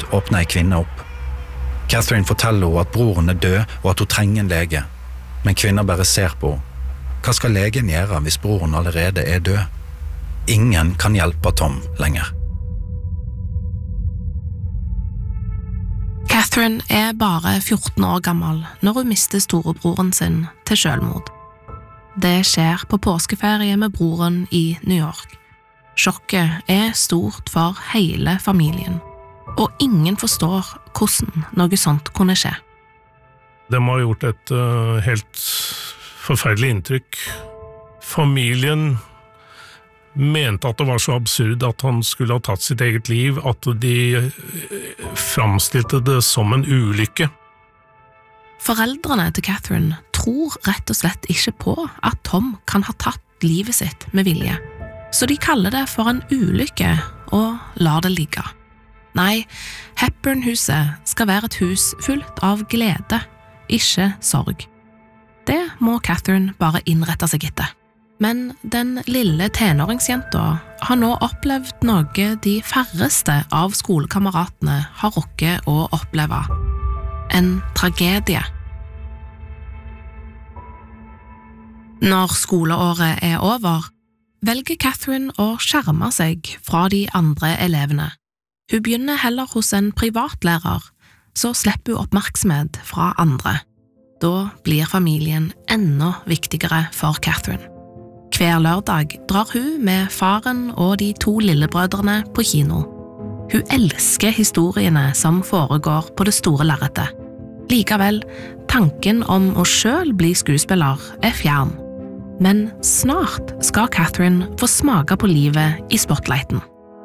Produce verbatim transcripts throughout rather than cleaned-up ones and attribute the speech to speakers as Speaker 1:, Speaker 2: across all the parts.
Speaker 1: åpner en kvinne opp. Catherine forteller henne at broren er død og at hun trenger en lege, men kvinner bare ser på henne. Hva skal legen gjøre hvis broren allerede er død? Ingen kan hjelpe Tom lenger.
Speaker 2: Catherine er bare fjorten år gammel når hun mister storebroren sin til selvmord. Det skjer på påskeferie med broren i New York. Sjokket er stort for hele familien, og ingen forstår hvordan noe sånt kunne skje.
Speaker 3: Det må ha gjort et uh, helt forferdelig inntrykk. Familien mente at det var så absurd at han skulle ha tatt sitt eget liv, at de framstilte det som en ulykke.
Speaker 2: Foreldrene til Catherine tror rett og slett ikke på at Tom kan ha tatt livet sitt med vilje, så de kaller det for en ulykke og lar det ligge. Nei, Hepburn-huset skal være et hus fullt av glede, ikke sorg. Det må Catherine bare innrette seg etter. Men den lille tenåringsjenta har nå opplevd noe de færreste av skolekameratene har rukket å oppleve. En tragedie. Når skoleåret er over, velger Catherine å skjerme seg fra de andre elevene. Hun begynner heller hos en privatlærer, så slipper hun oppmerksomhet fra andre. Da blir familien enda viktigere for Catherine. Hver lørdag drar hun med faren og de to lillebrødrene på kino. Hun elsker historiene som foregår på det store lerretet. Likevel, tanken om å selv bli skuespiller er fjern. Men snart skal Catherine få smake på livet i spotlighten.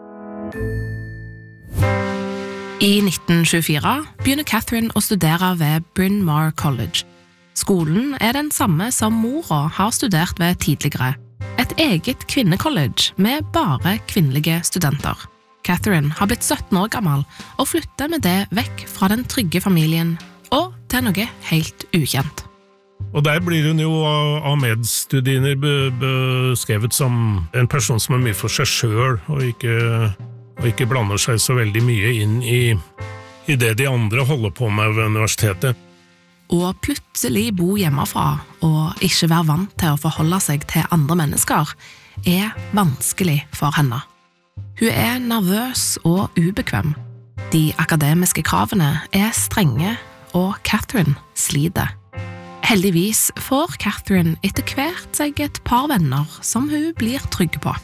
Speaker 2: I nitten tjuefire begynner Catherine å studere ved Bryn Mawr College. Skolen er den samme som mora har studert ved tidligere. Et eget kvinnecollege med bare kvinnelige studenter. Catherine har blitt sytten år gammel og flytter med det vekk fra den trygge familien og til noe helt ukjent.
Speaker 3: Og der blir hun jo av medstudier beskrevet som en person som er mye for seg selv og ikke, og ikke blander seg så veldig mye inn i, i det de andre holder på med ved universitetet.
Speaker 2: Å plutselig bo hjemmefra og ikke være vant til å forholde seg til andre mennesker er vanskelig for henne. Hun er nervøs og ubekvem. De akademiske kravene er strenge, og Catherine sliter. Heldigvis får Catherine etter hvert seg et par venner som hun blir trygg på.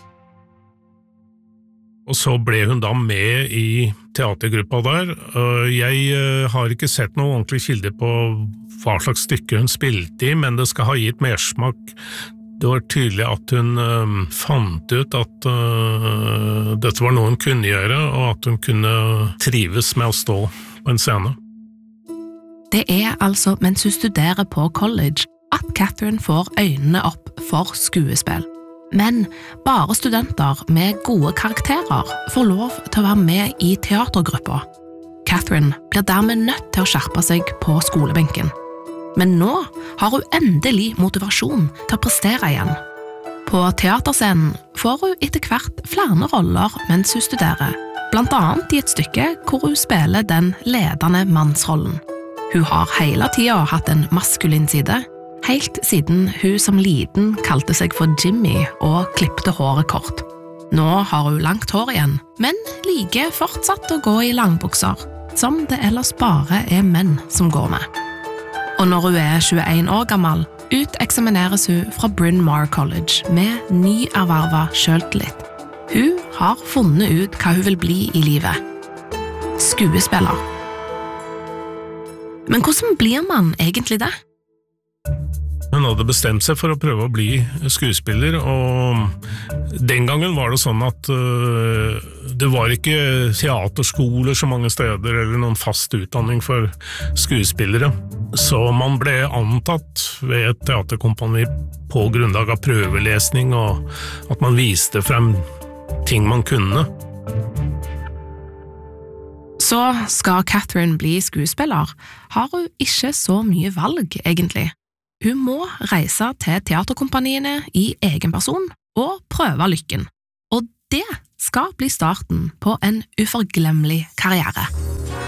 Speaker 3: Og så ble hun da med i teatergruppa der. Jeg har ikke sett noen ordentlig kilde på hva slags stykke hun spilte i, men det skal ha gitt mersmak. Det var tydelig at hun uh, fant ut at uh, dette var noe hun kunne gjøre, og at hun kunne trives med å stå på en scene.
Speaker 2: Det er altså mens hun studerer på college at Catherine får øynene opp for skuespill. Men bare studenter med gode karakterer får lov til å være med i teatergruppa. Catherine blir dermed nødt til å skjerpe seg på skolebenken. Men nå har hun endelig motivasjon til å prestere igjen. På teaterscenen får hun etter hvert flere roller mens hun studerer, blant annet i et stykke hvor hun spiller den ledende mannsrollen. Hun har hele tiden hatt en maskulin side, helt siden hun som liten kalte seg for Jimmy og klippte håret kort. Nå har hun langt hår igjen, men liker fortsatt å gå i langbukser, som det ellers bare er menn som går med. Og når hun er tjueen år gammel, uteksamineres hun fra Bryn Mawr College med nyervervet selvtillit. Hun har funnet ut hva hun vil bli i livet. Skuespiller. Men hvordan blir man egentlig det?
Speaker 3: Hun hadde bestemt seg for å prøve å bli skuespiller, og den gangen var det sånn at uh, det var ikke teaterskoler så mange steder, eller noen fast utdanning for skuespillere. Så man ble antatt ved et teaterkompani på grunnlag av prøvelesning, og at man viste frem ting man kunne.
Speaker 2: Så skal Catherine bli skuespiller, har hun ikke så mye valg, egentlig. Hun må reise til teaterkompaniene i egen person og prøve lykken. Og det skal bli starten på en uforglemmelig karriere.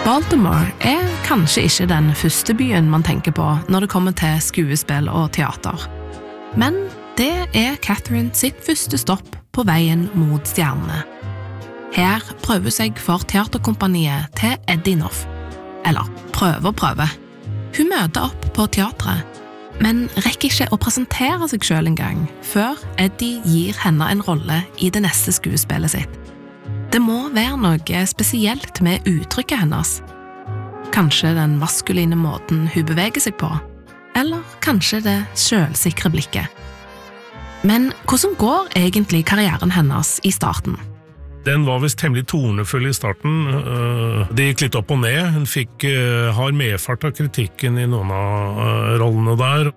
Speaker 2: Baltimore er kanskje ikke den første byen man tenker på når det kommer til skuespill og teater. Men det er Catherine sitt første stopp på veien mot stjernene. Her prøver hun seg for teaterkompaniet til Eddie Noff. Eller prøver og prøver. Hun møter opp på teatret, men rekker ikke å presentere seg selv en gang før Eddie gir henne en rolle i det neste skuespillet sitt. Det må være noe spesielt med uttrykket hennes. Kanskje den maskuline måten hun beveger seg på, eller kanskje det selvsikre blikket. Men hvordan går egentlig karrieren hennes i starten?
Speaker 3: Den var vist temmelig tonefull i starten. Det gikk litt opp og ned. Hun fikk har medfart av kritikken i noen av rollene der.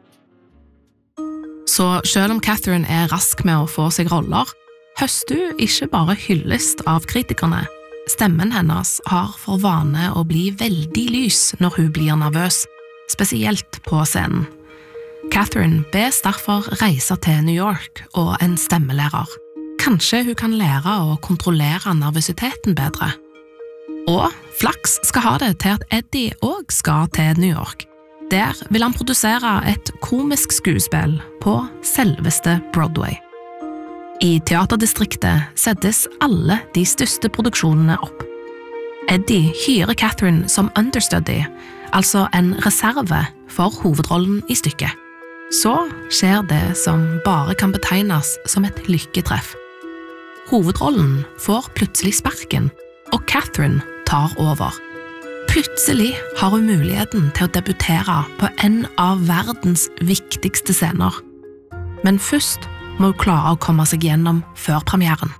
Speaker 2: Så selv om Catherine er rask med å få seg roller, høster hun ikke bare hyllest av kritikerne. Stemmen hennes har for vane å bli veldig lys når hun blir nervøs, spesielt på scenen. Catherine bes derfor reise til New York og en stemmelærer. Kanskje hun kan lære å kontrollere nervøsiteten bedre. Og flaks skal ha det til at Eddie også skal til New York. Der vil han produsere et komisk skuespill på selveste Broadway. I teaterdistriktet settes alle de største produksjonene opp. Eddie hyrer Catherine som understudy, altså en reserve for hovedrollen i stykket. Så skjer det som bare kan betegnes som et lykketreff. Hovedrollen får plutselig sparken, og Catherine tar over. Plutselig har hun muligheten til å debutere på en av verdens viktigste scener. Men først må hun klare å komme seg gjennom før premieren.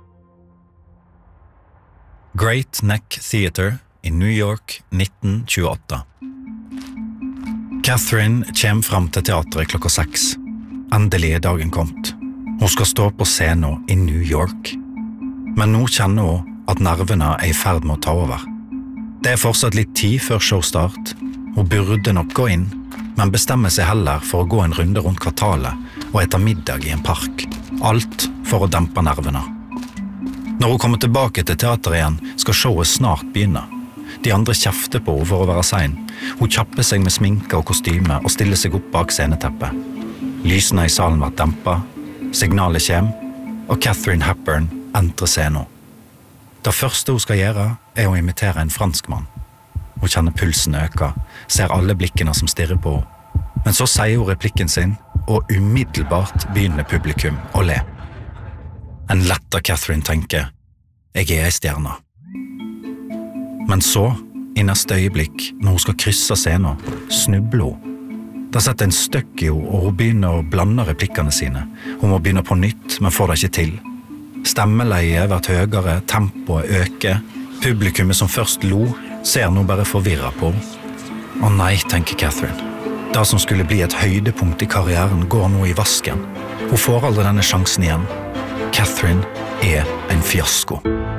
Speaker 1: Great Neck Theatre i New York nitten tjueåtte. Catherine kommer frem til teatret klokka seks. Endelig er dagen kommet. Hun skal stå på scenen i New York. Men nå kjenner hun at nervene er i ferd med å ta over. Det er fortsatt litt tid før showstart. Hun burde nok gå inn, men bestemmer seg heller for å gå en runde rundt kvartalet og etter middag i en park. Alt for å dempe nervene. Når hun kommer tilbake til teater igjen, skal showet snart begynne. De andre kjefter på henne for å være sein. Hun kjapper seg med sminke og kostyme og stiller seg opp bak sceneteppet. Lysene i salen var dempet, signalet kommer, og Catherine Hepburn entrer scenen. Det første hun skal gjøre er å imitere en franskmann. Hun kjenner pulsen øke, ser alle blikkene som stirrer på henne. Men så sier hun replikken sin, og umiddelbart begynner publikum å le. En letta Catherine tenker, jeg er ei stjerne. Men så, i neste øyeblikk, når hun skal krysse scenen, snubler hun. Det setter en støkk i henne, og hun begynner å blande replikkene sine. Hun må begynne på nytt, men får det ikke til. Stemmeleiet blir høyere, tempoet øker. Publikummet som først lo, ser nå bare forvirret på henne. Å nei, tenker Catherine. Det som skulle bli et høydepunkt i karrieren går nå i vasken. Hun får aldri denne sjansen igjen. Catherine er en fiasko.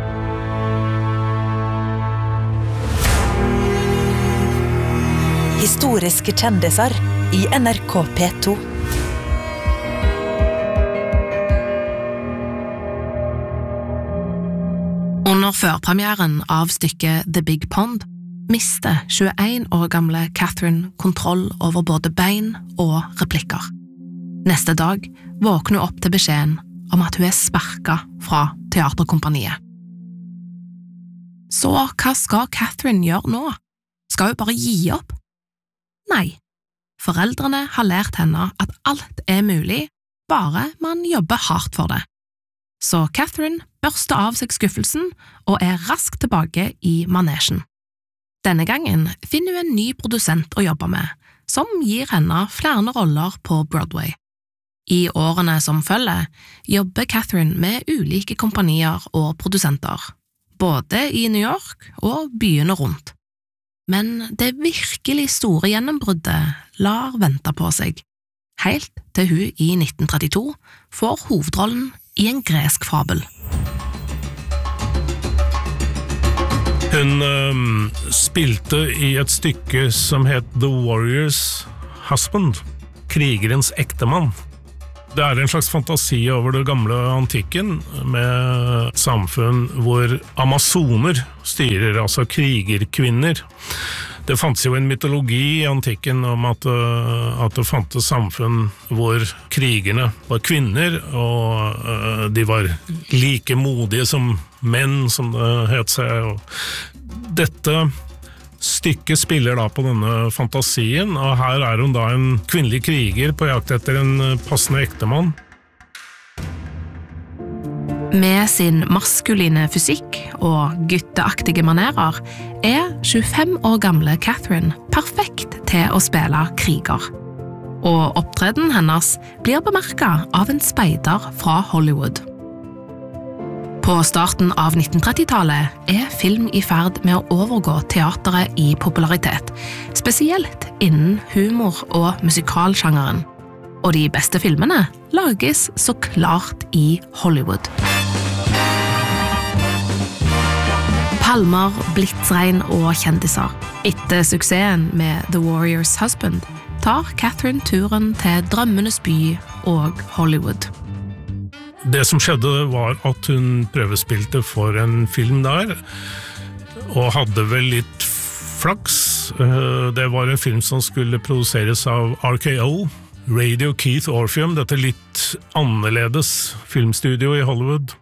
Speaker 4: Historiske kjendiser i N R K P to.
Speaker 2: Under førpremieren av stykket The Big Pond mister tjueen år gamle Catherine kontroll over både bein og replikker. Neste dag våkner hun opp til beskjeden om at hun er sparket fra teaterkompaniet. Så hva skal Catherine gjøre nå? Skal hun bare gi opp? Nei, foreldrene har lært henne at alt er mulig, bare man jobber hardt for det. Så Catherine børster av seg skuffelsen og er raskt tilbake i manesjen. Denne gangen finner hun en ny produsent å jobbe med, som gir henne flere roller på Broadway. I årene som følger, jobber Catherine med ulike kompanier og produsenter, både i New York og byene rundt. Men det virkelig store gjennombruddet lar vente på seg, helt til hun i nitten trettito får hovedrollen i en gresk fabel.
Speaker 3: Hun øhm, spilte i et stykke som het The Warrior's Husband, krigerens ektemann. Det er en slags fantasi over det gamle antikken, med samfunn hvor amazoner styrer, altså krigerkvinner. Det fantes jo en mytologi i antikken om at, uh, at det fantes samfunn hvor krigerne var kvinner, og uh, de var like modige som menn, som det het seg. Og dette stykket spiller da på denne fantasien, og her er hun da en kvinnelig kriger på jakt etter en passende ektemann.
Speaker 2: Med sin maskuline fysikk og gutteaktige manerer er tjuefem år gamle Catherine perfekt til å spille kriger. Og opptreden hennes blir bemerket av en speider fra Hollywood. På starten av nittentrettitallet er film i ferd med å overgå teateret i popularitet, spesielt innen humor- og musikalsjangeren. Og de beste filmene lages så klart i Hollywood. Palmer, blitsregn og kjendiser. Etter suksessen med The Warrior's Husband tar Catherine turen til drømmenes by og Hollywood.
Speaker 3: Det som skjedde var at hun prøvespilte for en film der, og hadde vel litt flaks. Det var en film som skulle produseres av R K O, Radio Keith Orpheum, dette litt annerledes filmstudio i Hollywood.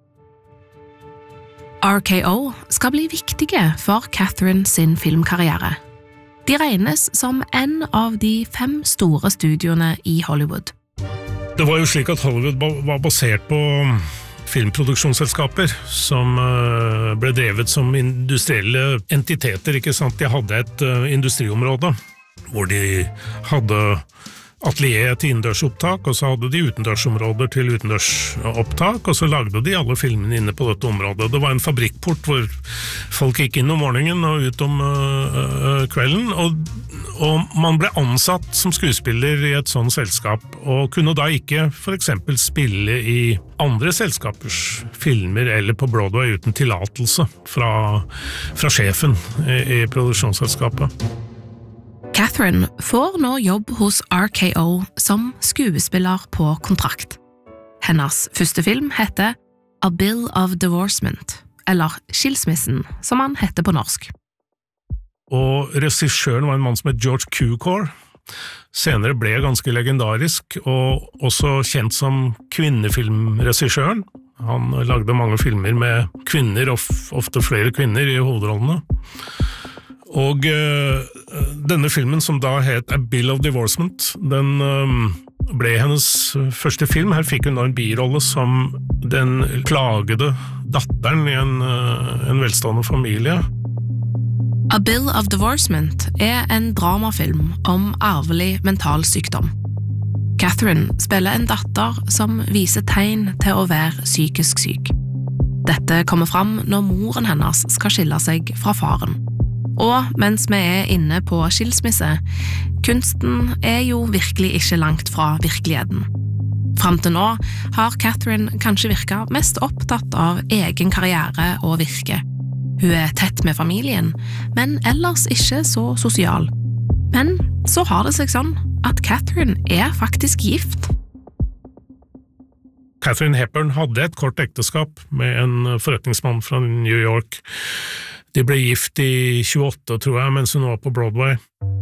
Speaker 2: R K O skal bli viktige for Catherine sin filmkarriere. De regnes som en av de fem store studioene i Hollywood.
Speaker 3: Det var jo slik at Hollywood var basert på filmproduksjonsselskaper som ble drevet som industrielle entiteter, ikke sant? De hadde et industriområde hvor de hadde atelier til innendørsopptak, og så hadde de utendørsområder til utendørsopptak, og så lagde de alle filmene inne på dette området. Det var en fabrikkport hvor folk gikk inn om morgenen og ut om uh, kvelden, og, og man ble ansatt som skuespiller i et sånt selskap, og kunne da ikke for eksempel spille i andre selskapers filmer eller på Broadway uten tillatelse fra, fra sjefen i, i produksjonsselskapet.
Speaker 2: Catherine får nå jobb hos R K O som skuespiller på kontrakt. Hennes første film heter A Bill of Divorcement, eller Skilsmissen, som han heter på norsk.
Speaker 3: Og regissøren var en mann som het George Cukor. Senere ble ganske legendarisk, og også kjent som kvinnefilmregissøren. Han lagde mange filmer med kvinner, ofte flere kvinner i hovedrollene. Og uh, denne filmen, som da het A Bill of Divorcement, den uh, ble hennes første film. Her fikk hun da en birolle som den klagede datteren i en, uh, en velstående familie.
Speaker 2: A Bill of Divorcement er en dramafilm om arvelig mental sykdom. Catherine spiller en datter som viser tegn til å være psykisk syk. Dette kommer fram når moren hennes skal skille seg fra faren. Og mens vi er inne på skilsmisse, kunsten er jo virkelig ikke langt fra virkeligheten. Frem til nå har Catherine kanskje virket mest opptatt av egen karriere og virke. Hun er tett med familien, men ellers ikke så sosial. Men så har det seg sånn at Catherine er faktisk gift.
Speaker 3: Catherine Hepburn hadde et kort ekteskap med en forretningsmann fra New York. De ble gift i tjueåtte, tror jeg, mens hun var på Broadway.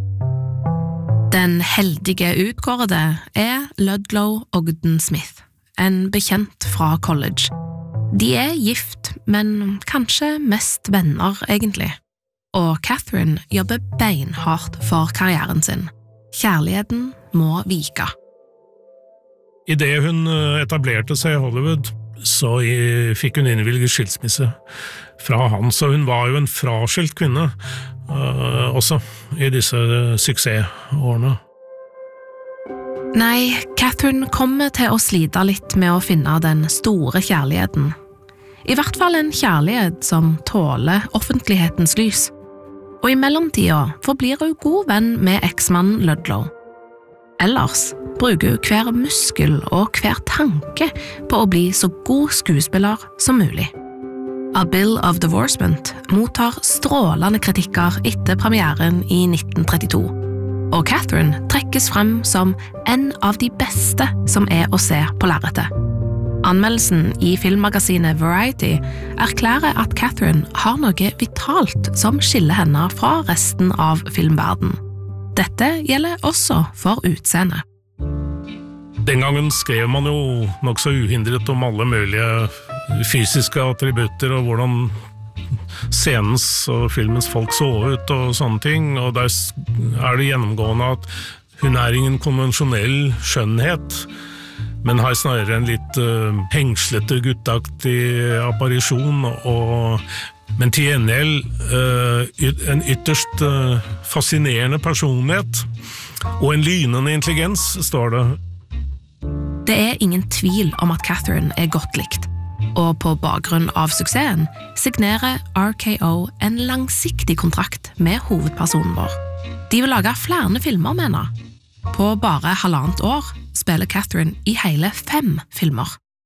Speaker 2: Den heldige utkårede er Ludlow Ogden Smith, en bekjent fra college. De er gift, men kanskje mest venner, egentlig. Og Catherine jobber beinhardt for karrieren sin. Kjærligheten må vike.
Speaker 3: I det hun etablerte seg i Hollywood, så fikk hun innvilget skilsmisse fra han, så hun var jo en fraskilt kvinne uh, også i disse suksessårene.
Speaker 2: Nei, Catherine kommer til å slite litt med å finne den store kjærligheten. I hvert fall en kjærlighet som tåler offentlighetens lys. Og i mellomtida forblir hun god venn med eksmannen Ludlow. Ellers bruker hun hver muskel og hver tanke på å bli så god skuespiller som mulig. A Bill of Divorcement mottar strålende kritikker etter premieren i nitten trettito, og Catherine trekker trekkes frem som en av de beste som er å se på lerretet. Anmeldelsen i filmmagasinet Variety erklærer at Catherine har noe vitalt som skiller henne fra resten av filmverden. Dette gjelder også for utseende.
Speaker 3: Den gangen skrev man jo nok så uhindret om alle mulige fysiske attributter og hvordan scenens og filmens folk så ut og sånne ting, og der er det gjennomgående at hun er ingen konvensjonell skjønnhet, men har snarere en litt uh, hengslete, guttaktig apparisjon, og, men til gjengjeld uh, yt, en ytterst uh, fascinerende personlighet, og en lynende intelligens, står det.
Speaker 2: Det er ingen tvil om at Catherine er godt likt, og på bakgrunn av suksessen signerer R K O en langsiktig kontrakt med hovedpersonen vår. De vil lage flere filmer med henne. På bare halvannet år spiller Catherine i hele fem filmer.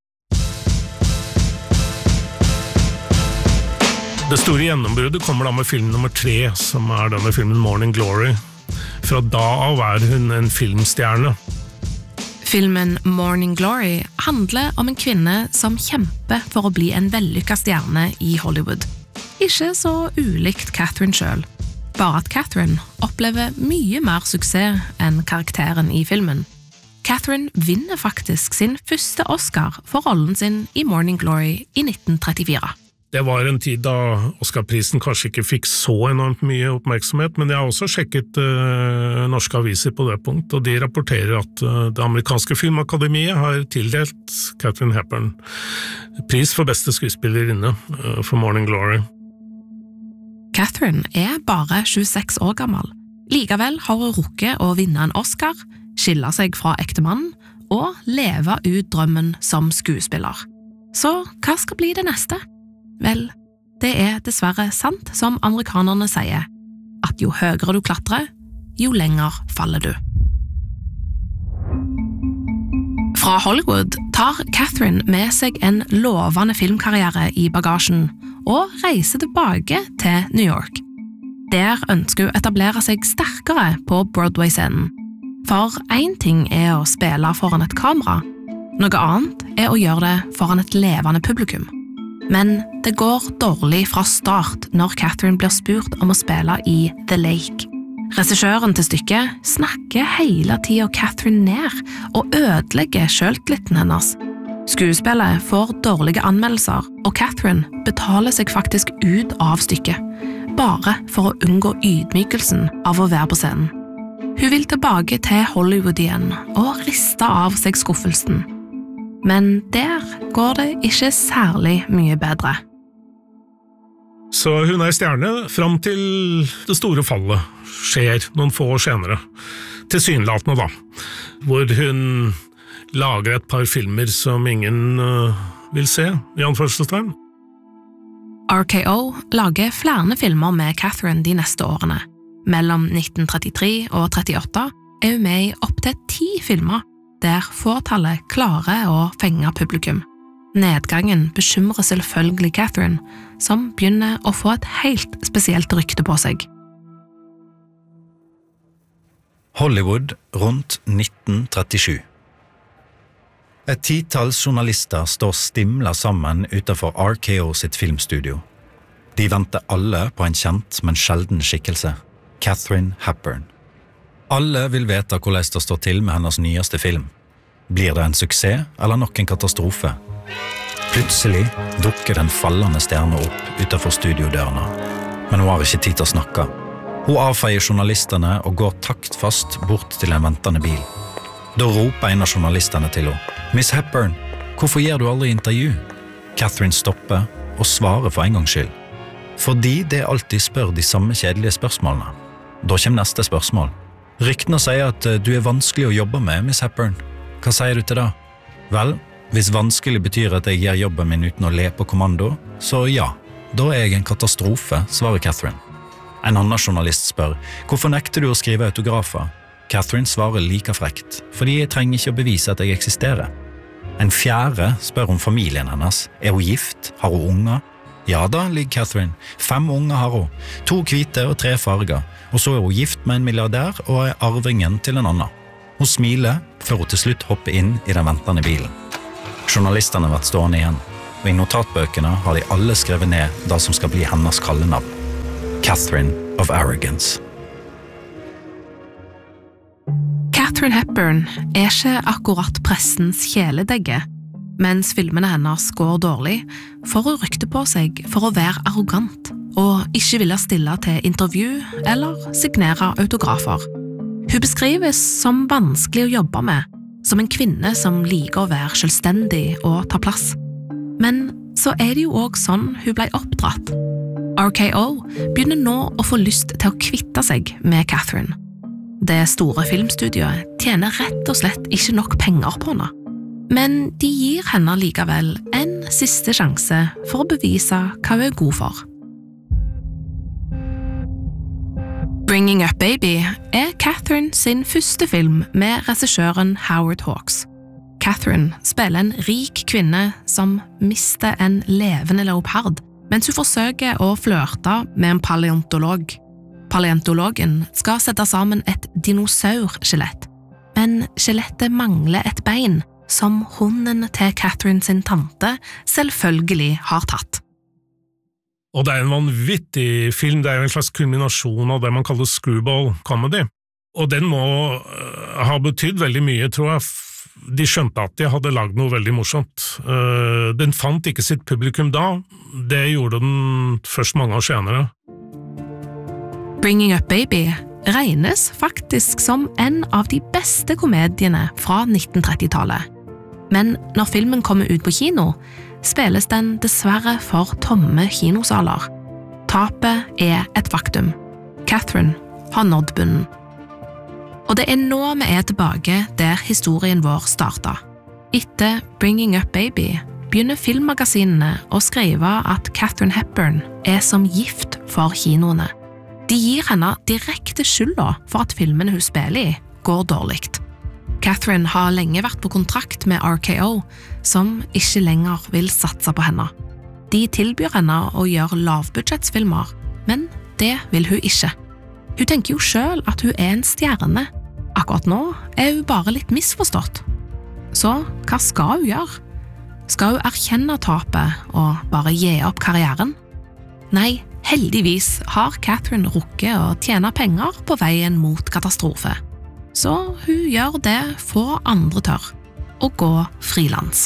Speaker 3: Det store gjennombruddet kommer da med film nummer tre, som er denne filmen Morning Glory. Fra da av er hun en filmstjerne.
Speaker 2: Filmen Morning Glory handler om en kvinne som kjemper for å bli en vellykket stjerne i Hollywood. Ikke så ulikt Catherine selv. Bare at Catherine opplever mye mer suksess enn karakteren i filmen. Catherine vinner faktisk sin første Oscar for rollen sin i Morning Glory i nitten trettifire.
Speaker 3: Det var en tid da Oscar-prisen kanskje ikke fikk så enormt mye oppmerksomhet, men jeg har også sjekket uh, norske aviser på det punkt, og de rapporterer at uh, det amerikanske filmakademiet har tildelt Katharine Hepburn pris for beste skuespillerinne uh, for Morning Glory.
Speaker 2: Catherine er bare tjueseks år gammel. Likevel har hun rukket å vinne en Oscar, skille seg fra ektemannen og leve ut drømmen som skuespiller. Så hva skal bli det neste? Vel, det er dessverre sant som amerikanerne sier, at jo høyere du klatrer, jo lenger faller du. Fra Hollywood tar Catherine med seg en lovende filmkarriere i bagasjen og reiser tilbake til New York. Der ønsker hun å etablere seg sterkere på Broadway-scenen. For en ting er å spille foran et kamera, noe annet er å gjøre det foran et levende publikum. Men det går dårlig fra start når Catherine blir spurt om å spille i The Lake. Regissøren til stykket snakker hele tiden Catherine ned og ødelegger selvtilliten hennes. Skuespillet får dårlige anmeldelser, og Catherine betaler seg faktisk ut av stykket, bare for å unngå ydmykelsen av å være på scenen. Hun vil tilbake til Hollywood igjen og riste av seg skuffelsen. Men der går det ikke særlig mye bedre.
Speaker 3: Så hun er stjerne fram til det store fallet skjer noen få år senere. Tilsynelatende da, hvor hun lager et par filmer som ingen uh, vil se, i anførselstegn.
Speaker 2: R K O lager flere filmer med Catherine de neste årene. Mellom nitten trettitre og trettiåtte er hun med i opp til ti filmer, der fåtallet klarer å fenge publikum. Nedgangen bekymrer selvfølgelig Catherine, som begynner å få et helt spesielt rykte på seg.
Speaker 1: Hollywood rundt nitten trettisju. Et titalls journalister står stimla sammen utenfor R K O sitt filmstudio. De venter alle på en kjent, men sjelden skikkelse, Katharine Hepburn. Alle vil vite hvordan det står til med hennes nyeste film. Blir det en suksess eller nok en katastrofe? Plutselig dukker den fallende stjerne opp utenfor studiodørene, men hun har ikke tid til å snakke. Hun avfeier journalistene og går taktfast bort til en ventende bil. Da roper en av journalistene til henne, «Miss Hepburn, hvorfor gir du aldri intervju?» Catherine stopper og svarer for en gangs skyld. Fordi det alltid spør de samme kjedelige spørsmålene. Da kommer neste spørsmål. Ryktene sier at du er vanskelig å jobbe med, Miss Hepburn. Hva sier du til det? Vel, hvis vanskelig betyr at jeg gjør jobben min uten å le på kommando, så ja, da er jeg en katastrofe, svarer Catherine. En annen journalist spør, hvorfor nekter du å skrive autografer? Catherine svarer like frekt, fordi jeg trenger ikke å bevise at jeg eksisterer. En fjerde spør om familien hennes. Er hun gift? Har hun unger? Catherine svarer, nei, jeg er ikke gift. Jeg er bare gift med Miss Hepburn. En femte spør, hvorfor gir du aldri intervju? Catherine svarer, fordi jeg trenger ikke å bevise at jeg eksisterer. En sjette spør om familien hennes. Er hun gift? Har hun unger? Ja da, ligger Catherine. Fem unge har hun. To hvite og tre farger. Og så er hun gift med en milliardær og er arvingen til en annen. Hun smiler før hun til slutt hopper inn i den ventende bilen. Journalistene har vært stående igjen, og i notatbøkene har de alle skrevet ned det som skal bli hennes kallenavn. Catherine of Arrogance.
Speaker 2: Catherine Hepburn er ikke akkurat pressens kjæledegge. Mens filmene hennes går dårlig, får hun rykte på seg for å være arrogant og ikke ville stille til intervju eller signere autografer. Hun beskrives som vanskelig å jobbe med, som en kvinne som liker å være selvstendig og ta plass. Men så er det jo også sånn hun ble oppdratt. R K O begynner nå å få lyst til å kvitte seg med Catherine. Det store filmstudioet tjener rett og slett ikke nok penger på henne. Men de gir henne likevel en siste sjanse for å bevise hva hun er god for. Bringing Up Baby er Catherine sin første film med regissøren Howard Hawks. Catherine spiller en rik kvinne som mister en levende leopard, mens hun forsøker å flørte med en paleontolog. Paleontologen skal sette sammen et dinosaurskjelett, men skjelettet mangler et bein, som hunden til Catherine sin tante selvfølgelig har tatt.
Speaker 3: Og det er en vanvittig film, det er jo en slags kulminasjon av det man kaller screwball comedy. Og den må uh, ha betydd veldig mye, tror jeg. De skjønte at de hadde lagd noe veldig morsomt. Uh, den fant ikke sitt publikum da, det gjorde den først mange år senere.
Speaker 2: Bringing Up Baby regnes faktisk som en av de beste komediene fra nittentrettitallet. Men når filmen kommer ut på kino, spilles den dessverre for tomme kinosaler. Tapet er et faktum. Catherine har nådd bunnen. Og det er nå vi er tilbake der historien vår startet. Etter Bringing Up Baby begynner filmmagasinene å skrive at Catherine Hepburn er som gift for kinoene. De gir henne direkte skylda for at filmen hun spiller i går dårligt. Catherine har lenge vært på kontrakt med R K O, som ikke lenger vil satse på henne. De tilbyr henne å gjøre lavbudsjettsfilmer, men det vil hun ikke. Hun tenker jo selv at hun er en stjerne. Akkurat nå er hun bare litt misforstått. Så hva skal hun gjøre? Skal hun erkjenne tapet og bare gi opp karrieren? Nei, heldigvis har Catherine rukket å tjene penger på veien mot katastrofe. Så hun gjør det få andre tør, å gå frilans.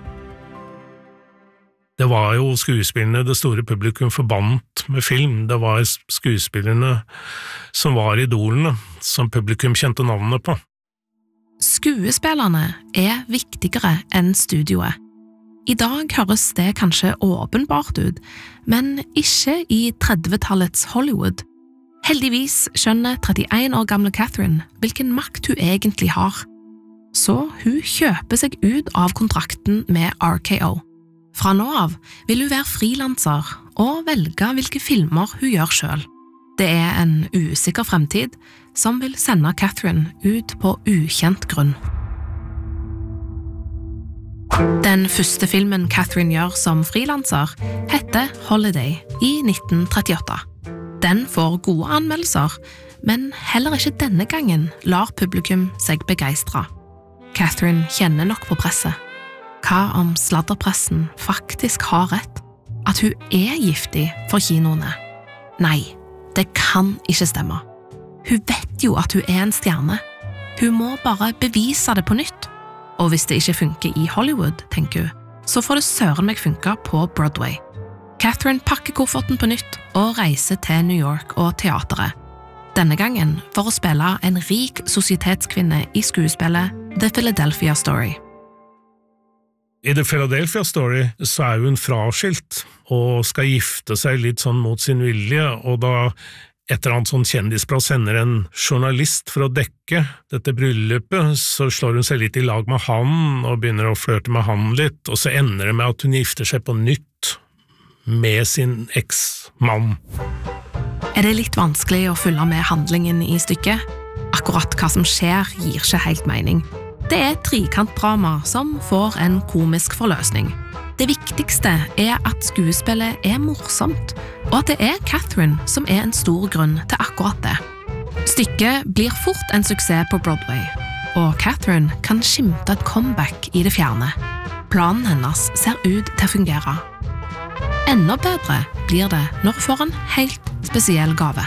Speaker 3: Det var jo skuespillerne det store publikum forbandt med film. Det var skuespillerne som var idolene, som publikum kjente navnene på.
Speaker 2: Skuespillerne er viktigere enn studioet. I dag høres det kanskje åpenbart ut, men ikke i trettitalletets Hollywood. Heldigvis skjønner trettien år gamle Catherine hvilken makt hun egentlig har. Så hun kjøper seg ut av kontrakten med R K O. Fra nå av vil hun være frilanser og velge hvilke filmer hun gjør selv. Det er en usikker fremtid som vil sende Catherine ut på ukjent grunn. Den første filmen Catherine gjør som frilanser heter Holiday i nitten trettiåtte. Den får gode anmeldelser, men heller ikke denne gangen lar publikum seg begeistre. Catherine kjenner nok på presset. Hva om sladderpressen faktisk har rett? At hun er giftig for kinoene? Nei, det kan ikke stemme. Hun vet jo at hun er en stjerne. Hun må bare bevise det på nytt. Og hvis det ikke funker i Hollywood, tenker hun, så får det søren meg funke på Broadway. Catherine pakker kofferten på nytt og reiser til New York og teateret. Denne gangen for å spille en rik sosietetskvinne i skuespillet The Philadelphia Story.
Speaker 3: I The Philadelphia Story så er hun fraskilt og skal gifte seg litt sånn mot sin vilje, og da et eller annet sånn kjendisplass sender en journalist for å dekke dette bryllupet, så slår hun seg litt i lag med han og begynner å flørte med han litt, og så ender det med at hun gifter seg på nytt med sin eks-mann.
Speaker 2: Er det litt vanskelig å følge med handlingen i stykket? Akkurat hva som skjer gir ikke helt mening. Det er et trikantdrama som får en komisk forløsning. Det viktigste er at skuespillet er morsomt, og at det er Catherine som er en stor grunn til akkurat det. Stykket blir fort en suksess på Broadway, og Catherine kan skimte et comeback i det fjerne. Planen hennes ser ut til å fungere. Enda bedre blir det når hun får en helt spesiell gave.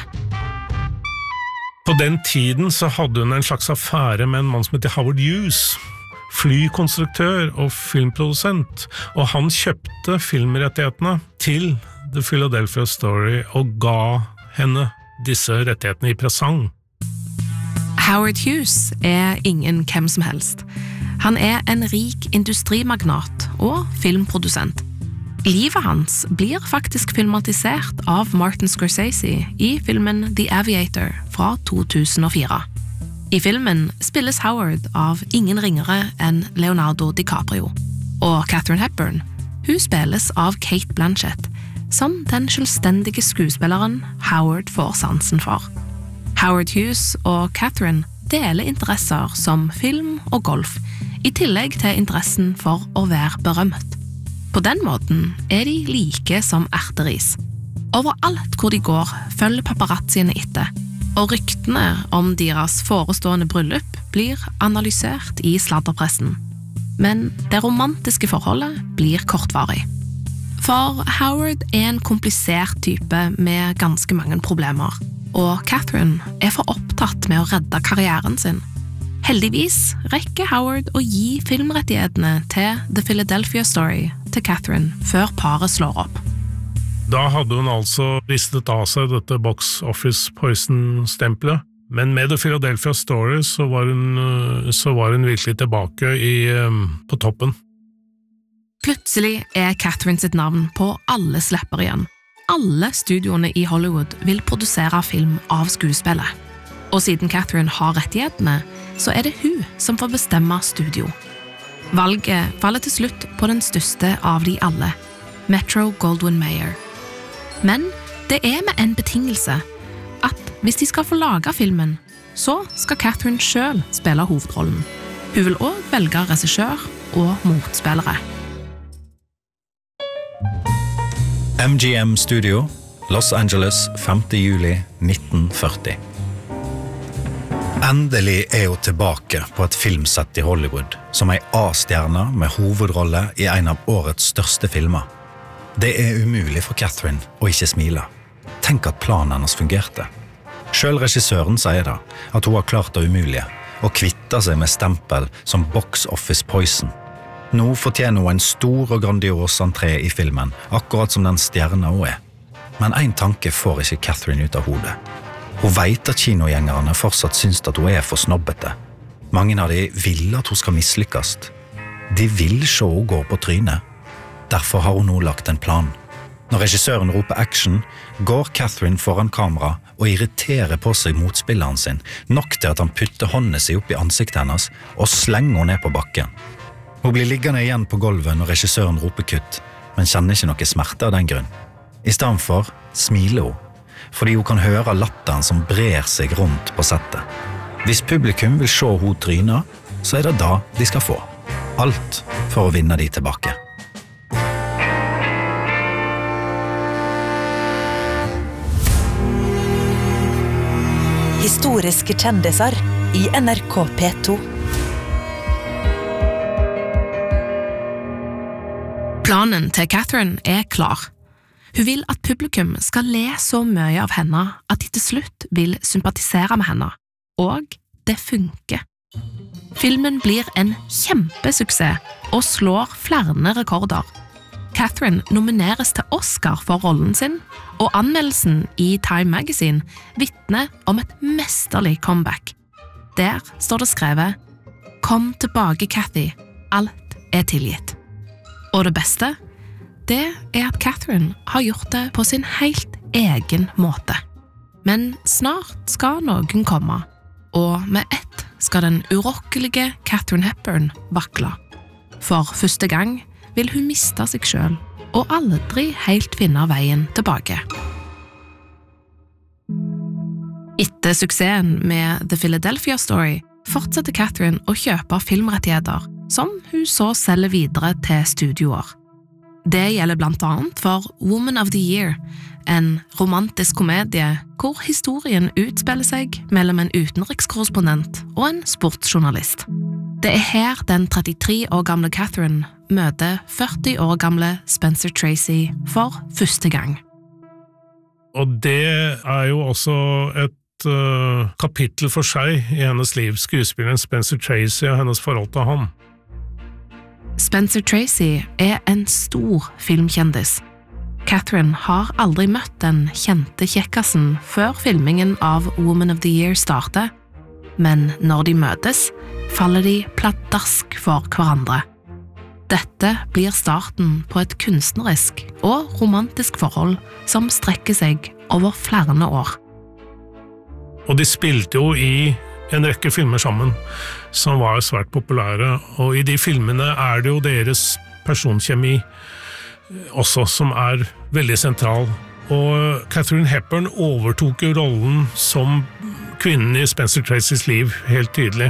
Speaker 3: På den tiden så hadde hun en slags affære med en mann som heter Howard Hughes, flykonstruktør og filmprodusent, og han kjøpte filmrettighetene til The Philadelphia Story og ga henne disse rettighetene i presang.
Speaker 2: Howard Hughes er ingen hvem som helst. Han er en rik industrimagnat og filmprodusent. Livet hans blir faktisk filmatisert av Martin Scorsese i filmen The Aviator fra to tusen og fire. I filmen spilles Howard av ingen ringere enn Leonardo DiCaprio, og Katharine Hepburn, hun spilles av Cate Blanchett, som den selvstendige skuespilleren Howard får sansen for. Howard Hughes og Catherine deler interesser som film og golf, i tillegg til interessen for å være berømt. På den måten er de like som erteris. Overalt hvor de går, følger paparazziene etter, og ryktene om deres forestående bryllup blir analysert i sladderpressen. Men det romantiske forholdet blir kortvarig. For Howard er en komplisert type med ganske mange problemer, og Catherine er for opptatt med å redde karrieren sin. Heldigvis rekker Howard å gi filmrettighetene til The Philadelphia Story til Catherine før paret slår opp.
Speaker 3: Da hadde hun altså ristet av seg dette Box Office Poison-stempelet, men med The Philadelphia Story så var hun, så var hun virkelig tilbake i, på toppen.
Speaker 2: Plutselig er Catherine sitt navn på alle slepper igjen. Alle studioene i Hollywood vil produsere film av skuespillet. Og siden Catherine har rettighetene, så er det hun som får bestemme studio. Valget faller til slutt på den største av de alle, Metro-Goldwyn-Mayer. Men det er med en betingelse, at hvis de skal få lage filmen, så skal Catherine selv spille hovedrollen. Hun vil også velge regissør og motspillere.
Speaker 1: M G M Studio, Los Angeles, femte juli nitten førti. Endelig er hun tilbake på et filmsett i Hollywood, som ei A-stjerne med hovedrolle i en av årets største filmer. Det er umulig for Catherine å ikke smile. Tenk at planen hennes fungerte. Selv regissøren sier da at hun har klart det umulige, og kvitter seg med stempel som Box Office Poison. Nå fortjener hun en stor og grandios entré i filmen, akkurat som den stjerna hun er. Men en tanke får ikke Catherine ut av hodet. Hun vet at kinogjengerne fortsatt syns at hun er for snobbete. Mange av de vil at hun skal mislykkes. De vil se hun gå på trynet. Derfor har hun nå lagt en plan. Når regissøren roper action, går Catherine foran kamera og irriterer på seg motspilleren sin, nok til at han putter hånden sin opp i ansiktet hennes og slenger henne ned på bakken. Hun blir liggende igjen på gulvet når regissøren roper kutt, men kjenner ikke noe smerte av den grunn. I stedet for smiler hun, fordi hun kan høre latteren som brer seg rundt på settet. Hvis publikum vil se hun tryne, så er det da de skal få. Alt for å vinne de tilbake.
Speaker 4: Historiske kjendiser i N R K P to.
Speaker 2: Planen til Catherine er klar. Hun vil at publikum skal le så mye av henne at de til slutt vil sympatisere med henne. Og det funker. Filmen blir en kjempesuksess og slår flere rekorder. Catherine nomineres til Oscar for rollen sin, og anmeldelsen i Time Magazine vitner om et mesterlig comeback. Der står det skrevet: «Kom tilbake, Cathy. Alt er tilgitt.» Og det beste? Det er at Catherine har gjort det på sin helt egen måte. Men snart skal noen komme, og med ett skal den urokkelige Katharine Hepburn vakle. For første gang vil hun miste seg selv, og aldri helt finne veien tilbake. Etter suksessen med The Philadelphia Story fortsetter Catherine å kjøpe filmrettigheter, som hun så selger videre til studioer. Det gjelder blant annet for Woman of the Year, en romantisk komedie hvor historien utspiller seg mellom en utenrikskorrespondent og en sportsjournalist. Det er her den trettitre år gamle Catherine møter førti år gamle Spencer Tracy for første gang.
Speaker 3: Og det er jo også et uh, kapittel for seg i hennes liv, skuespilleren Spencer Tracy og hennes forhold til han.
Speaker 2: Spencer Tracy er en stor filmkjendis. Catherine har aldri møtt den kjente kjekkasen før filmingen av Woman of the Year starter, men når de møtes, faller de pladask for hverandre. Dette blir starten på et kunstnerisk og romantisk forhold som strekker seg over flere år.
Speaker 3: Og de spilte jo i en rekke filmer sammen, som var svært populære, og i de filmene er det jo deres personkjemi også som er veldig sentral. Og Katharine Hepburn overtok jo rollen som kvinnen i Spencer Tracys liv helt tydelig.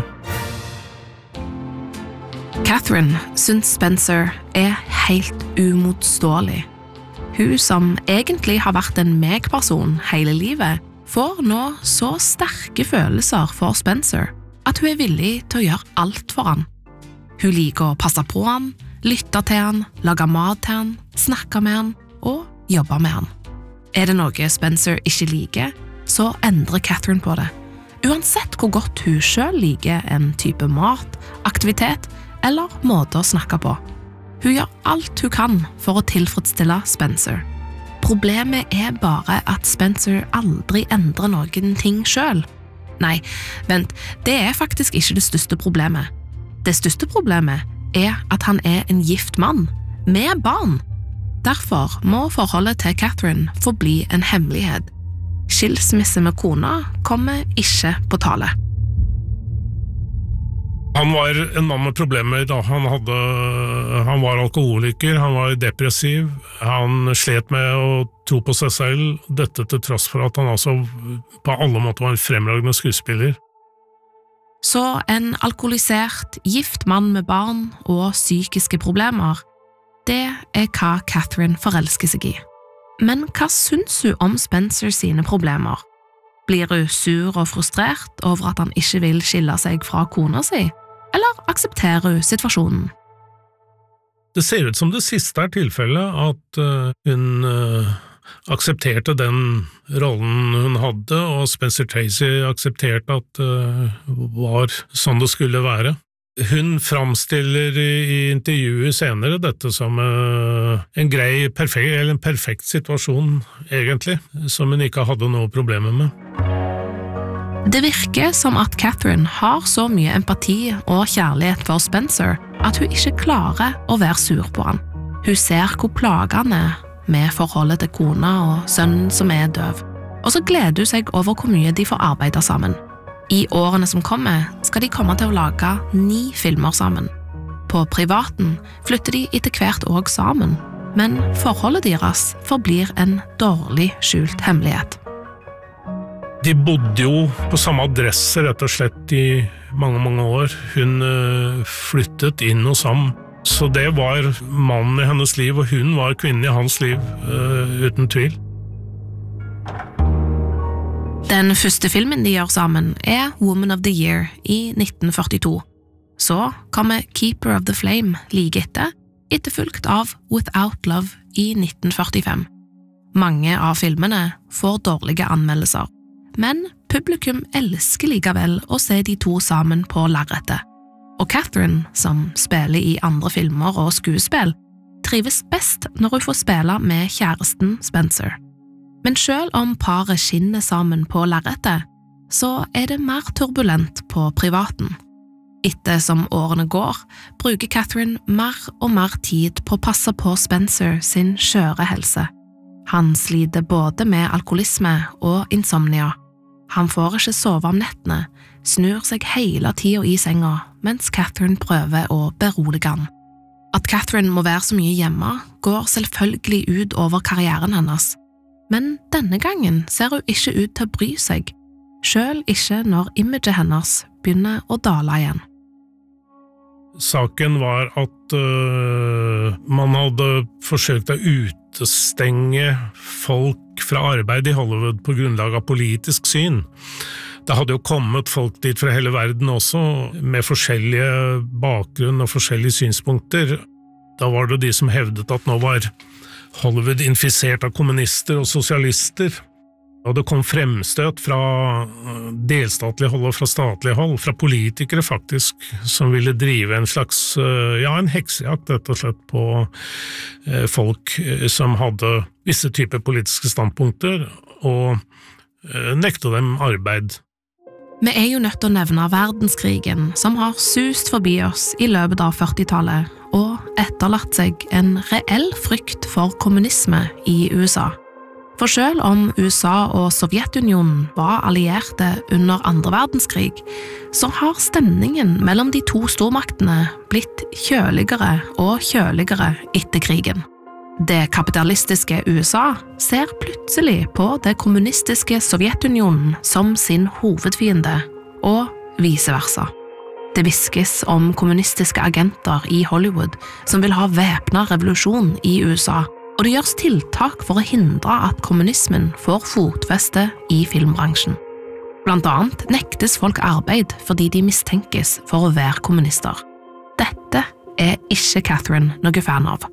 Speaker 2: Catherine syns Spencer er helt umotståelig. Hun som egentlig har vært en meg-person hele livet, får nå så sterke følelser for Spencer at hun er villig til å gjøre alt for han. Hun liker å passe på han, lytte til han, lage mat til han, snakke med han og jobbe med han. Er det noe Spencer ikke liker, så endrer Catherine på det. Uansett hvor godt hun selv liker en type mat, aktivitet eller måte å snakke på. Hun gjør alt hun kan for å tilfredsstille Spencer. Problemet er bare at Spencer aldri endrer noen ting selv. Nei, vent, det er faktisk ikke det største problemet. Det største problemet er at han er en gift mann, med barn. Derfor må forholdet til Catherine forbli en hemmelighet. Skilsmisse med kona kommer ikke på tale.
Speaker 3: Han var en mann med problemer da. Han, hadde, han var alkoholiker, han var depressiv, han slet med å tro på seg selv, dette til tross for at han altså på alle måter var en fremragende skuespiller.
Speaker 2: Så en alkoholisert, gift mann med barn og psykiske problemer, det er hva Catherine forelsker seg i. Men hva syns hun om Spencer sine problemer? Blir hun sur og frustrert over at han ikke vil skille seg fra kona si? Eller aksepterer hun situasjonen?
Speaker 3: Det ser ut som det siste er tilfellet, at uh, hun uh, aksepterte den rollen hun hadde, og Spencer Tracy aksepterte at det uh, var sånn det skulle være. Hun framstiller i, i intervjuet senere dette som uh, en grei, perfekt, eller en perfekt situasjon, egentlig, som hun ikke hadde noe problemer med.
Speaker 2: Det virker som at Catherine har så mye empati og kjærlighet for Spencer at hun ikke klarer å være sur på han. Hun ser hvor plagende med forholdet til kona og sønnen som er døv, og så gleder hun seg over hvor mye de får arbeide sammen. I årene som kommer skal de komme til å lage ni filmer sammen. På privaten flytter de etter hvert også sammen, men forholdet deres forblir en dårlig skjult hemmelighet.
Speaker 3: De bodde jo på samme adresse rett og slett i mange, mange år. Hun uh, flyttet inn hos ham, så det var mannen i hennes liv, og hun var kvinnen i hans liv, uh, uten tvil.
Speaker 2: Den første filmen de gjør sammen er Woman of the Year i nitten førtito. Så kommer Keeper of the Flame like etter, etterfulgt av Without Love i nitten førtifem. Mange av filmene får dårlige anmeldelser, men publikum elsker likevel å se de to sammen på lerretet. Og Catherine, som spiller i andre filmer og skuespill, trives best når hun får spille med kjæresten Spencer. Men selv om paret skinner sammen på lerretet, så er det mer turbulent på privaten. Etter som årene går, bruker Catherine mer og mer tid på å passe på Spencer sin skjøre helse. Han sliter både med alkoholisme og insomnia. Han får ikke sove om nettene, snur seg hele tiden i senga, mens Catherine prøver å berolige han. At Catherine må være så mye hjemme, går selvfølgelig ut over karrieren hennes. Men denne gangen ser hun ikke ut til å bry seg, selv ikke når imaget hennes begynner å dale igjen.
Speaker 3: Saken var at uh, man hadde forsøkt å utestenge folk fra arbeid i Hollywood på grunnlag av politisk syn. Det hadde jo kommet folk dit fra hele verden også, med forskjellige bakgrunn og forskjellige synspunkter. Da var det de som hevdet at nå var Hollywood infisert av kommunister og sosialister. Og det kom fremstøt fra delstatlig hold og fra statlig hold, fra politikere faktisk, som ville drive en slags, ja, en heksejakt rett og slett på folk som hadde visse typer politiske standpunkter, og nekte dem arbeid.
Speaker 2: Vi er jo nødt til å nevne verdenskrigen, som har sust forbi oss i løpet av førtitallet, og etterlatt seg en reell frykt for kommunisme i U S A. For selv om U S A og Sovjetunionen var allierte under andre verdenskrig, så har stemningen mellom de to stormaktene blitt kjøligere og kjøligere etter krigen. Det kapitalistiske U S A ser plutselig på det kommunistiske Sovjetunionen som sin hovedfiende, og vice versa. Det viskes om kommunistiske agenter i Hollywood som vil ha væpnet revolusjon i U S A, og det gjøres tiltak for å hindre at kommunismen får fotfeste i filmbransjen. Blant annet nektes folk arbeid fordi de mistenkes for å være kommunister. Dette er ikke Catherine noe fan av.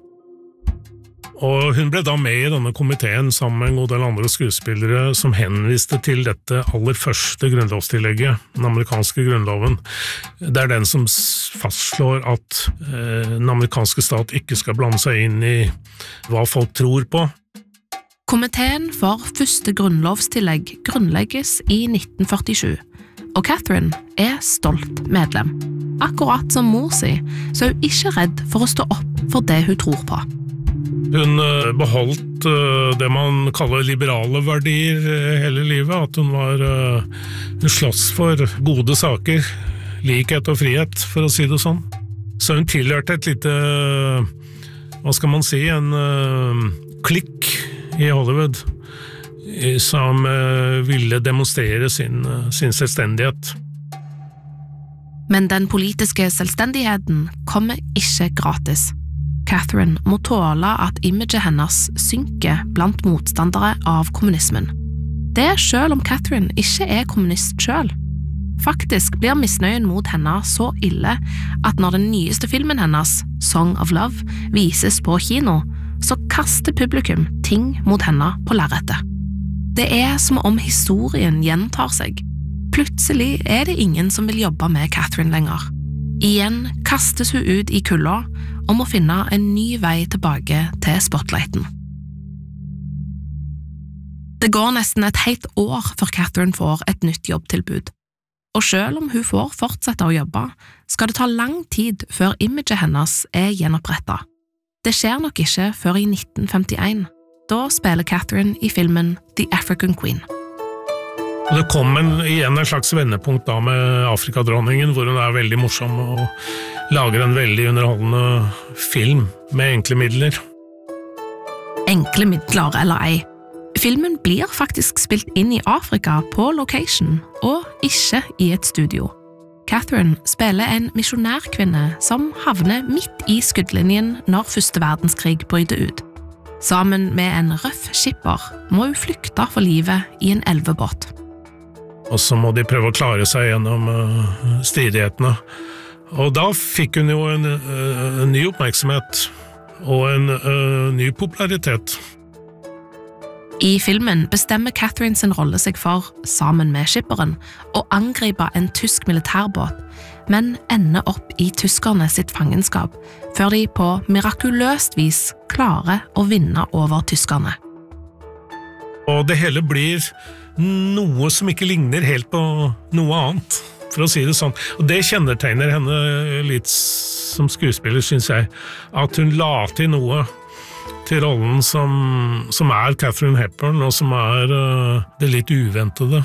Speaker 3: Og hun ble da med i denne komiteen sammen med en god del andre skuespillere som henviste til dette aller første grunnlovstillegget, den amerikanske grunnloven. Det er den som fastslår at eh, den amerikanske stat ikke skal blande seg inn i hva folk tror på.
Speaker 2: Komiteen for første grunnlovstillegg grunnlegges i nitten førtisju, og Catherine er stolt medlem. Akkurat som mor si, så er hun ikke redd for å stå opp for det hun tror på.
Speaker 3: Hun beholdt det man kaller liberale verdier hele livet, at hun var hun slåss for gode saker, likhet og frihet, for å si det sånn. Så hun tilhørte et lite, hva skal man si, en klikk i Hollywood, som ville demonstrere sin, sin selvstendighet.
Speaker 2: Men den politiske selvstendigheten kommer ikke gratis. Catherine må tåle at imaget hennes synker blant motstandere av kommunismen. Det er selv om Catherine ikke er kommunist selv. Faktisk blir misnøyen mot henne så ille at når den nyeste filmen hennes, Song of Love, vises på kino, så kaster publikum ting mot henne på lerretet. Det er som om historien gjentar seg. Plutselig er det ingen som vil jobbe med Catherine lenger. Igjen kastes hun ut i kulda og må finne en ny vei tilbake til spotlighten. Det går nesten et helt år før Catherine får et nytt jobbtilbud. Og selv om hun får fortsette å jobbe, skal det ta lang tid før imaget hennes er gjenopprettet. Det skjer nok ikke før i nitten femtien. Da spiller Catherine i filmen The African Queen.
Speaker 3: Det kom en, igjen en slags vendepunkt da med Afrikadronningen, hvor hun er veldig morsom og lager en veldig underholdende film med enkle midler.
Speaker 2: Enkle midler eller ei. Filmen blir faktisk spilt inn i Afrika på location, og ikke i et studio. Catherine spiller en misjonærkvinne som havner midt i skuddlinjen når første verdenskrig bryter ut. Sammen med en røff skipper må hun flykte for livet i en elvebåt.
Speaker 3: Og så må de prøve å klare seg gjennom uh, stridighetene. Og da fikk hun jo en, uh, en ny oppmerksomhet og en uh, ny popularitet.
Speaker 2: I filmen bestemmer Catherine sin rolle seg for, sammen med skipperen, å angripe en tysk militærbåt, men ender opp i tyskerne sitt fangenskap, før de på mirakuløst vis klarer å vinne over tyskerne.
Speaker 3: Og det hele blir noe som ikke ligner helt på noe annet, for å si det sånn. Og det kjennetegner henne litt som skuespiller, synes jeg, at hun la til noe til rollen som, som er Catherine Hepburn, og som er uh, det litt uventede.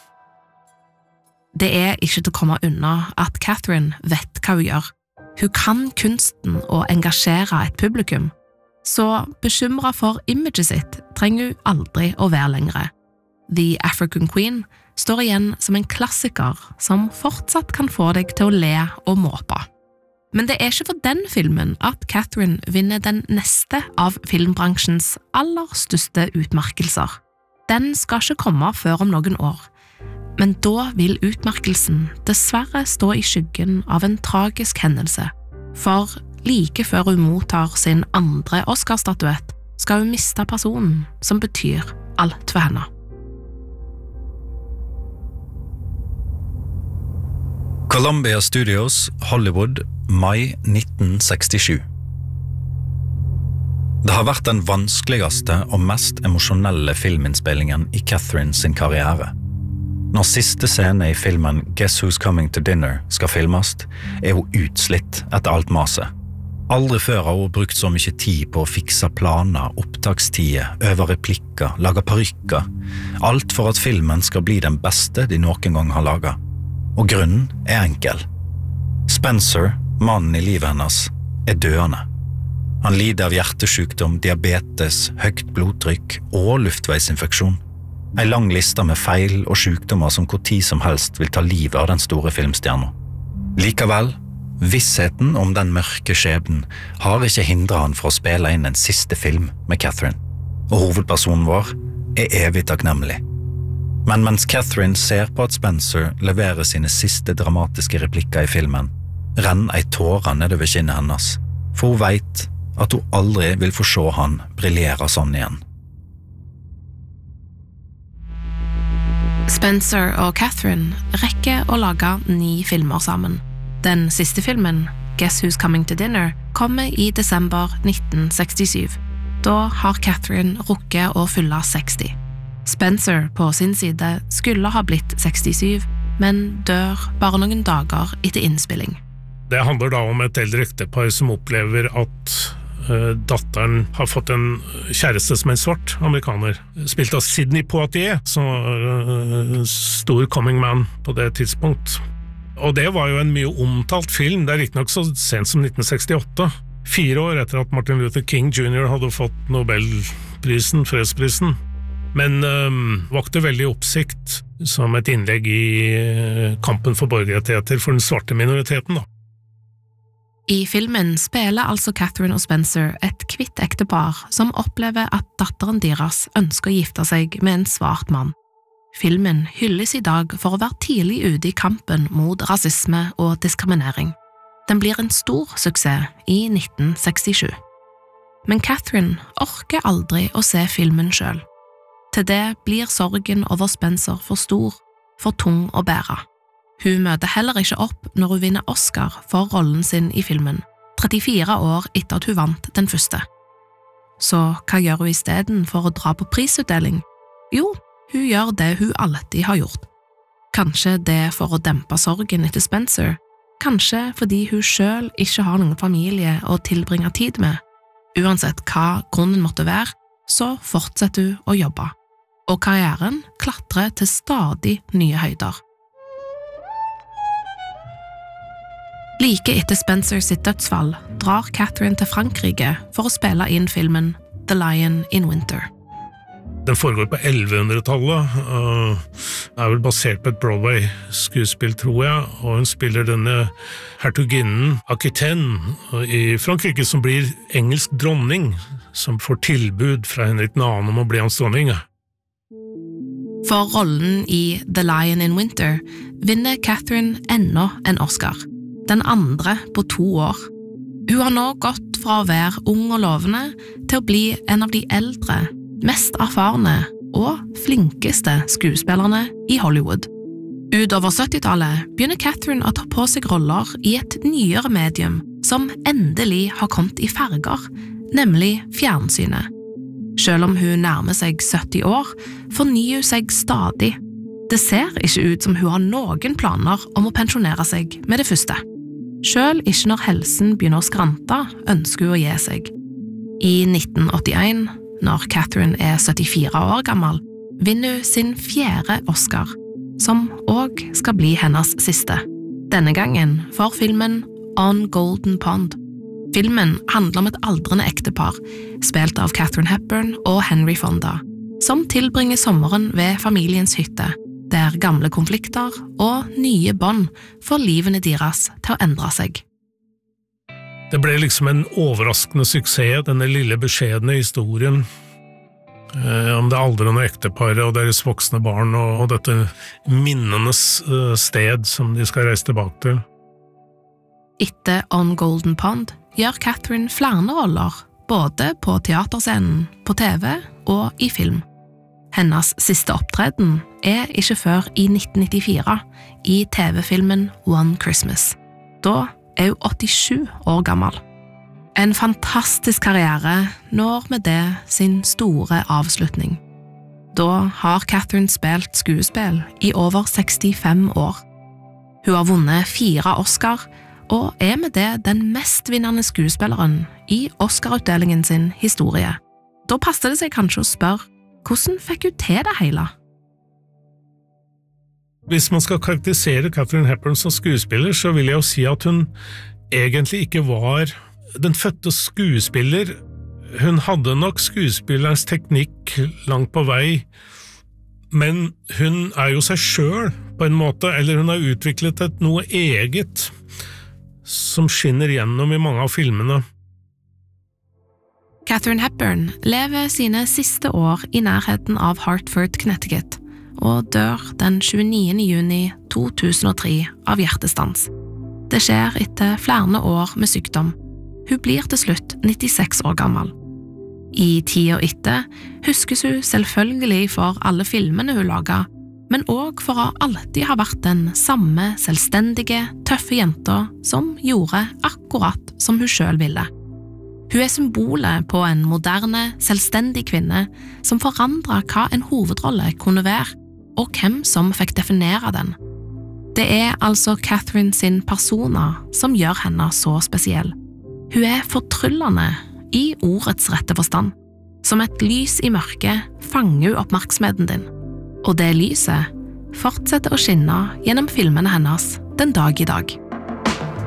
Speaker 2: Det er ikke til å komme unna at Catherine vet hva hun gjør. Hun kan kunsten å engasjere et publikum, så bekymret for imaget sitt trenger hun aldri å være lengre. The African Queen står igjen som en klassiker som fortsatt kan få deg til å le og måpe. Men det er ikke for den filmen at Catherine vinner den neste av filmbransjens aller største utmerkelser. Den skal ikke komme før om noen år, men da vil utmerkelsen dessverre stå i skyggen av en tragisk hendelse, for like før hun mottar sin andre Oscar-statuett, skal hun miste personen som betyr alt for henne.
Speaker 1: Columbia Studios, Hollywood, mai nitten sekstisju. Det har vært den vanskeligste og mest emosjonelle filminnspillingen i Catherine sin karriere. Når siste scene i filmen Guess Who's Coming to Dinner skal filmes, er hun utslitt etter alt maset. Aldri før har hun brukt så mye tid på å fikse planer, opptakstider, øve replikker, lage parykker. Alt for at filmen skal bli den beste de noen gang har laget. Og grunnen er enkel. Spencer, mannen i livet hennes, er døende. Han lider av hjertesykdom, diabetes, høyt blodtrykk og luftveisinfeksjon. En lang liste med feil og sykdommer som hvor tid som helst vil ta livet av den store filmstjernen. Likevel, vissheten om den mørke skjebnen har ikke hindret han fra å spille inn en siste film med Catherine. Og hovedpersonen vår er evig takknemlig. Men mens Catherine ser på at Spencer leverer sine siste dramatiske replikker i filmen, renner ei tåre nedover kinnet hennes, for hun vet at hun aldri vil få se han briljere sånn igjen.
Speaker 2: Spencer og Catherine rekker å lage ni filmer sammen. Den siste filmen, Guess Who's Coming to Dinner, kommer i desember nitten sekstisju. Da har Catherine rukket å fylle seksti. Spencer på sin side skulle ha blitt sekstisju, men dør bare noen dager etter innspilling.
Speaker 3: Det handler da om et eldre ektepar som opplever at uh, datteren har fått en kjæreste som er svart amerikaner, spilt av Sidney Poitier, som var uh, stor coming man på det tidspunkt. Og det var jo en mye omtalt film, det er riktig nok så sent som nitten sekstiåtte, fire år etter at Martin Luther King junior hadde fått Nobelprisen, fredsprisen. Men um, vakte veldig oppsikt som et innlegg i uh, kampen for borgerrettigheter for den svarte minoriteten. Da.
Speaker 2: I filmen spiller altså Catherine og Spencer et kvitt ektepar som opplever at datteren deres ønsker å gifte seg med en svart mann. Filmen hylles i dag for å være tidlig ute i kampen mot rasisme og diskriminering. Den blir en stor suksess i nitten sekstisju. Men Catherine orker aldri å se filmen selv. Til det blir sorgen over Spencer for stor, for tung å bære. Hun møter heller ikke opp når hun vinner Oscar for rollen sin i filmen, trettifire år etter at hun vant den første. Så hva gjør hun i stedet for å dra på prisutdeling? Jo, hun gjør det hun alltid har gjort. Kanskje det for å dempe sorgen etter Spencer, kanskje fordi hun selv ikke har noen familie å tilbringe tid med. Uansett hva grunnen måtte være, så fortsetter hun å jobbe. Og karrieren klatrer til stadig nye høyder. Like etter Spencer sitt dødsfall drar Catherine til Frankrike for å spille inn filmen The Lion in Winter.
Speaker 3: Den foregår på ellevehundretallet, uh, er vel basert på et Broadway-skuespill, tror jeg, og hun spiller denne hertuginnen Aquitaine i Frankrike, som blir engelsk dronning, som får tilbud fra Henrik den andre om å bli hans dronning.
Speaker 2: For rollen i The Lion in Winter vinner Catherine ennå en Oscar, den andre på to år. Hun har nå gått fra å være ung og lovende til å bli en av de eldre, mest erfarne og flinkeste skuespillerne i Hollywood. Utover syttitallet begynner Catherine å ta på seg roller i et nyere medium som endelig har kommet i farger, nemlig fjernsynet. Selv om hun nærmer seg sytti år, fornyer hun seg stadig. Det ser ikke ut som hun har noen planer om å pensjonere seg med det første. Selv ikke når helsen begynner å skrante, ønsker hun å gi seg. I nitten åttien, når Catherine er syttifire år gammel, vinner hun sin fjerde Oscar, som også skal bli hennes siste. Denne gangen for filmen On Golden Pond. Filmen handler om et aldrende ektepar, spilt av Katharine Hepburn og Henry Fonda, som tilbringer sommeren ved familiens hytte, der gamle konflikter og nye bånd får livene deres til å endre seg.
Speaker 3: Det ble liksom en overraskende suksess, denne lille beskjedne historien eh, om det aldrende ekteparet og deres voksne barn og, og dette minnenes eh, sted som de skal reise tilbake til.
Speaker 2: Etter On Golden Pond gjør Catherine flere roller, både på teaterscenen, på T V og i film. Hennes siste opptreden er ikke før i nitten nittifire, i T V-filmen One Christmas. Da er hun åttisju år gammel. En fantastisk karriere når med det sin store avslutning. Da har Catherine spilt skuespill i over sekstifem år. Hun har vunnet fire Oscar, og er med det den mestvinnende skuespilleren i Oscar-utdelingen sin historie. Da passer det seg kanskje å spørre, hvordan fikk hun til det hele?
Speaker 3: Hvis man skal karakterisere Katharine Hepburn som skuespiller, så vil jeg jo si at hun egentlig ikke var den fødte skuespiller. Hun hadde nok skuespillerens teknikk langt på vei, men hun er jo seg selv på en måte, eller hun har utviklet et noe eget som skinner gjennom i mange av filmene.
Speaker 2: Katharine Hepburn lever sine siste år i nærheten av Hartford, Connecticut, og dør den tjueniende juni to tusen og tre av hjertestans. Det skjer etter flere år med sykdom. Hun blir til slutt nittiseks år gammel. I tida etter huskes hun selvfølgelig for alle filmene hun laget, men også for å alltid ha vært den samme selvstendige, tøffe jenta som gjorde akkurat som hun selv ville. Hun er symbolet på en moderne, selvstendig kvinne som forandret hva en hovedrolle kunne være, og hvem som fikk definere den. Det er altså Catherine sin persona som gjør henne så spesiell. Hun er fortryllende i ordets rette forstand. Som et lys i mørket fanger hun oppmerksomheten din. Og det lyset fortsetter å skinne gjennom filmene hennes den dag i dag.